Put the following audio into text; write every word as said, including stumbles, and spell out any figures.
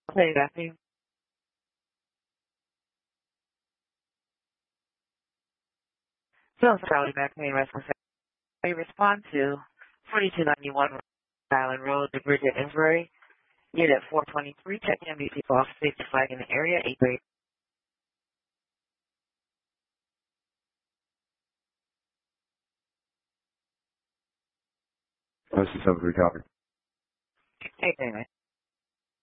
Hey, Daphne. Phil Charlie McNamee, Rescue. I respond to forty-two ninety-one Island Road, the Bridget Inventory, Unit four twenty-three, check in B P off safety flag in the area, eight grade. This is seven three copy. Hey, anyway.